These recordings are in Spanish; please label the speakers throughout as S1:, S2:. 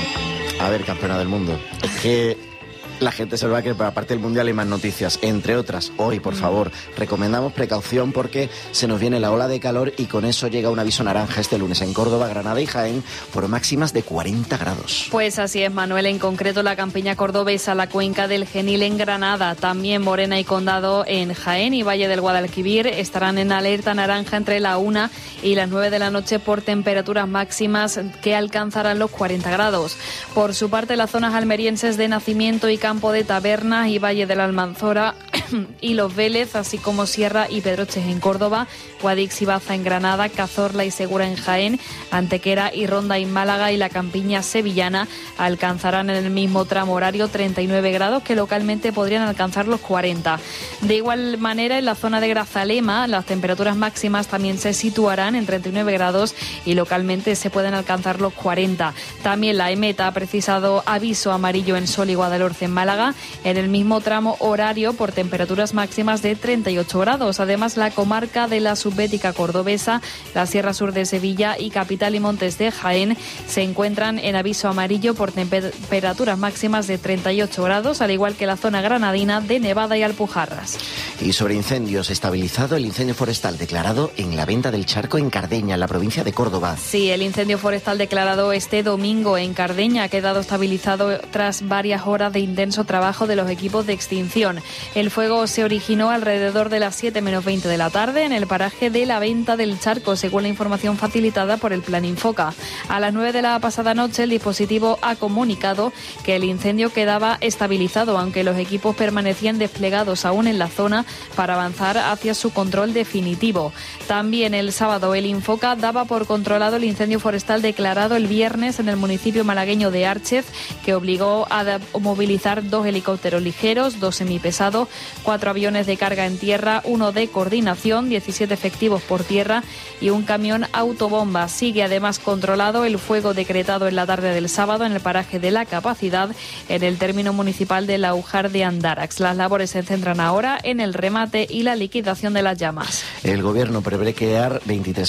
S1: A ver, campeona del mundo, es que la gente se va a creer, pero aparte del Mundial hay más noticias. Entre otras, hoy, por favor, recomendamos precaución porque se nos viene la ola de calor y con eso llega un aviso naranja este lunes en Córdoba, Granada y Jaén por máximas de 40 grados.
S2: Pues así es, Manuel. En concreto, la campiña cordobesa, la cuenca del Genil en Granada, también Morena y Condado en Jaén y Valle del Guadalquivir estarán en alerta naranja entre la 1 y las 9 de la noche por temperaturas máximas que alcanzarán los 40 grados. Por su parte, las zonas almerienses de Nacimiento y Campo de Tabernas y Valle de la Almanzora y Los Vélez, así como Sierra y Pedroches en Córdoba, Guadix y Baza en Granada, Cazorla y Segura en Jaén, Antequera y Ronda en Málaga y la campiña sevillana alcanzarán en el mismo tramo horario 39 grados que localmente podrían alcanzar los 40. De igual manera, en la zona de Grazalema las temperaturas máximas también se situarán en 39 grados y localmente se pueden alcanzar los 40. También la EMET ha precisado aviso amarillo en Sol y Guadalhorce en Málaga en el mismo tramo horario por temperaturas máximas de 38 grados. Además, la comarca de la Subbética cordobesa, la Sierra Sur de Sevilla y Capital y Montes de Jaén se encuentran en aviso amarillo por temperaturas máximas de 38 grados, al igual que la zona granadina de Nevada y Alpujarras.
S1: Y sobre incendios, estabilizado el incendio forestal declarado en la Venta del Charco en Cardeña, en la provincia de Córdoba.
S2: Sí, el incendio forestal declarado este domingo en Cardeña ha quedado estabilizado tras varias horas de intenso trabajo de los equipos de extinción. El fuego se originó alrededor de las 7 menos 20 de la tarde en el paraje de la Venta del Charco, según la información facilitada por el Plan Infoca. A las 9 de la pasada noche, el dispositivo ha comunicado que el incendio quedaba estabilizado, aunque los equipos permanecían desplegados aún en la zona para avanzar hacia su control definitivo. También el sábado, el Infoca daba por controlado el incendio forestal declarado el viernes en el municipio malagueño de Árchez, que obligó a movilizar 2 helicópteros ligeros, 2 semipesados, 4 aviones de carga en tierra, 1 de coordinación, 17 efectivos por tierra y un camión autobomba. Sigue además controlado el fuego decretado en la tarde del sábado en el paraje de La Capacidad, en el término municipal de Laujar de Andarax. Las labores se centran ahora en el remate y la liquidación de las llamas.
S1: El Gobierno prevé crear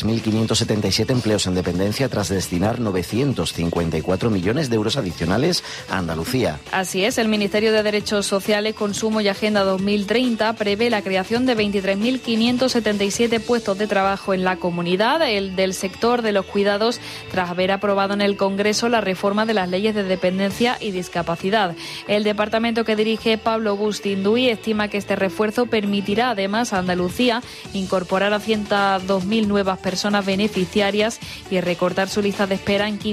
S1: 23.577 empleos en dependencia tras destinar 954 millones de euros adicionales a Andalucía.
S2: Así es, el Ministerio de Derechos Sociales, Consumo y Agenda 2030 prevé la creación de 23.577 puestos de trabajo en la comunidad, el del sector de los cuidados, tras haber aprobado en el Congreso la reforma de las leyes de dependencia y discapacidad. El departamento que dirige Pablo Bustinduy estima que este refuerzo permitirá además a Andalucía incorporar a 102.000 nuevas personas beneficiarias y recortar su lista de espera en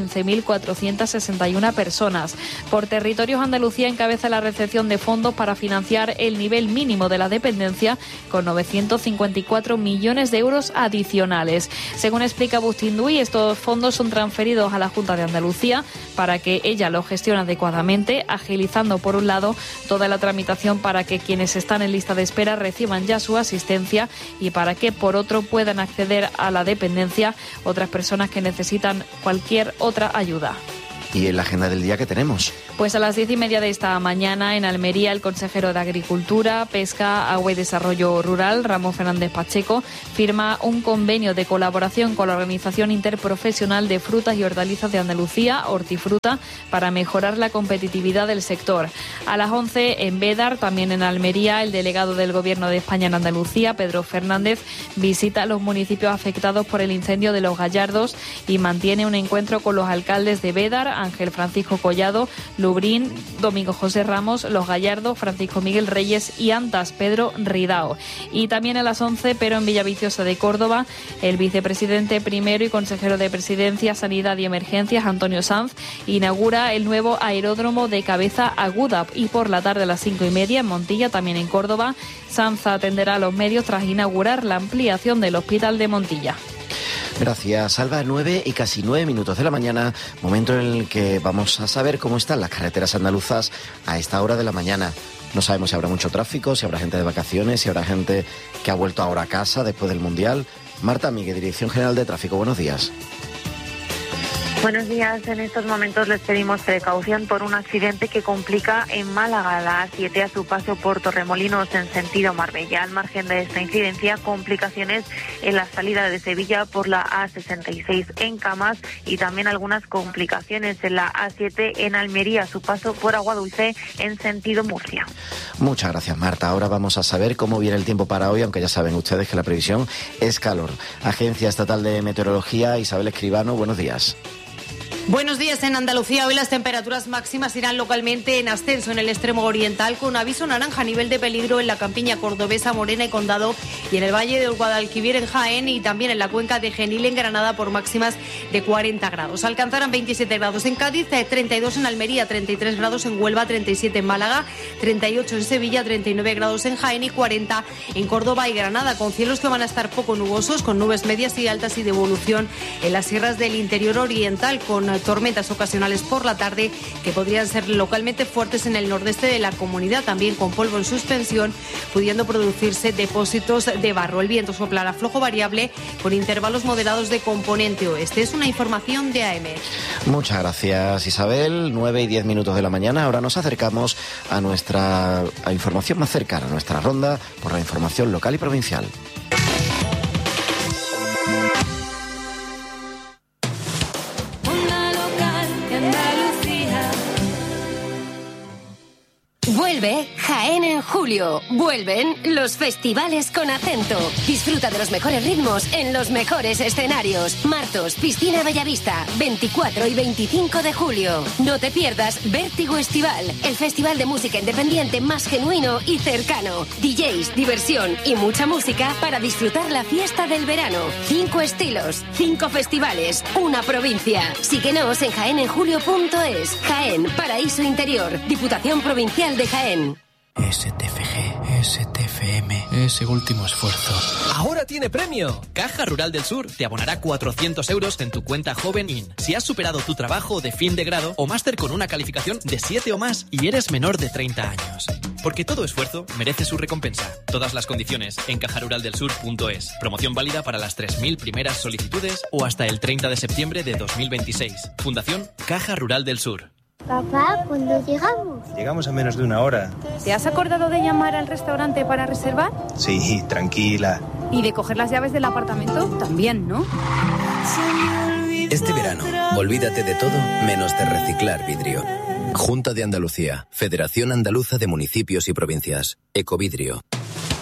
S2: 15.461 personas. Por territorios, Andalucía encabeza la recepción de fondos para financiar el nivel mínimo de la dependencia con 954 millones de euros adicionales. Según explica Bustinduy, estos fondos son transferidos a la Junta de Andalucía para que ella los gestione adecuadamente, agilizando por un lado toda la tramitación para que quienes están en lista de espera reciban ya su asistencia y para que por otro puedan acceder a la dependencia otras personas que necesitan cualquier otra ayuda.
S1: ¿Y en la agenda del día qué tenemos?
S2: Pues a las 10:30 de esta mañana en Almería, el consejero de Agricultura, Pesca, Agua y Desarrollo Rural, Ramón Fernández Pacheco, firma un convenio de colaboración con la Organización Interprofesional de Frutas y Hortalizas de Andalucía, Hortifruta, para mejorar la competitividad del sector. A las 11 en Bédar, también en Almería, el delegado del Gobierno de España en Andalucía, Pedro Fernández, visita los municipios afectados por el incendio de Los Gallardos y mantiene un encuentro con los alcaldes de Bédar, Ángel Francisco Collado, Lubrín, Domingo José Ramos, Los Gallardos, Francisco Miguel Reyes y Antas, Pedro Ridao. Y también a las 11, pero en Villaviciosa de Córdoba, el vicepresidente primero y consejero de Presidencia, Sanidad y Emergencias, Antonio Sanz, inaugura el nuevo aeródromo de Cabeza Aguda. Y por la tarde a las 5:30 en Montilla, también en Córdoba, Sanz atenderá a los medios tras inaugurar la ampliación del Hospital de Montilla.
S1: Gracias, Alba. 9 y casi 9 minutos de la mañana, momento en el que vamos a saber cómo están las carreteras andaluzas a esta hora de la mañana. No sabemos si habrá mucho tráfico, si habrá gente de vacaciones, si habrá gente que ha vuelto ahora a casa después del Mundial. Marta Miguel, Dirección General de Tráfico, buenos días.
S3: Buenos días. En estos momentos les pedimos precaución por un accidente que complica en Málaga la A7 a su paso por Torremolinos en sentido Marbella. Al margen de esta incidencia, complicaciones en la salida de Sevilla por la A66 en Camas y también algunas complicaciones en la A7 en Almería a su paso por Aguadulce en sentido Murcia.
S1: Muchas gracias, Marta. Ahora vamos a saber cómo viene el tiempo para hoy, aunque ya saben ustedes que la previsión es calor. Agencia Estatal de Meteorología, Isabel Escribano, buenos días.
S4: Buenos días. En Andalucía hoy las temperaturas máximas irán localmente en ascenso en el extremo oriental, con aviso naranja a nivel de peligro en la campiña cordobesa, Morena y Condado, y en el Valle del Guadalquivir en Jaén, y también en la cuenca de Genil en Granada por máximas de 40 grados. Alcanzarán 27 grados en Cádiz, 32 en Almería, 33 grados en Huelva, 37 en Málaga, 38 en Sevilla, 39 grados en Jaén y 40 en Córdoba y Granada, con cielos que van a estar poco nubosos, con nubes medias y altas y de evolución en las sierras del interior oriental, con tormentas ocasionales por la tarde que podrían ser localmente fuertes en el nordeste de la comunidad, también con polvo en suspensión, pudiendo producirse depósitos de barro. El viento soplará flojo variable con intervalos moderados de componente oeste. Es una información de AEMET.
S1: Muchas gracias, Isabel. 9 y 10 minutos de la mañana. Ahora nos acercamos a nuestra información más cercana, a nuestra ronda por la información local y provincial.
S5: Vuelve Jaén en julio. Vuelven los festivales con acento. Disfruta de los mejores ritmos en los mejores escenarios. Martos, Piscina Bellavista, 24 y 25 de julio. No te pierdas Vértigo Estival, el festival de música independiente más genuino y cercano. DJs, diversión y mucha música para disfrutar la fiesta del verano. 5 estilos, 5 festivales, una provincia. Síguenos en jaenenjulio.es. Jaén, Paraíso Interior, Diputación Provincial de Jaén.
S6: STFG, STFM, ese último esfuerzo.
S7: ¡Ahora tiene premio! Caja Rural del Sur te abonará 400 euros en tu cuenta Joven In si has superado tu trabajo de fin de grado o máster con una calificación de 7 o más y eres menor de 30 años. Porque todo esfuerzo merece su recompensa. Todas las condiciones en cajaruraldelsur.es. Promoción válida para las 3.000 primeras solicitudes o hasta el 30 de septiembre de 2026. Fundación Caja Rural del Sur.
S8: Papá, ¿cuándo llegamos?
S9: Llegamos a menos de una hora.
S10: ¿Te has acordado de llamar al restaurante para reservar?
S9: Sí, tranquila.
S10: ¿Y de coger las llaves del apartamento? También, ¿no?
S11: Este verano, olvídate de todo menos de reciclar vidrio. Junta de Andalucía, Federación Andaluza de Municipios y Provincias, Ecovidrio.